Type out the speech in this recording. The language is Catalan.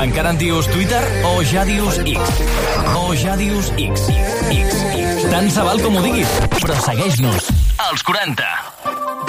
Encara en dius Twitter o ja dius X? O ja dius X. Tant se val com ho diguis, però segueix-nos. Els 40.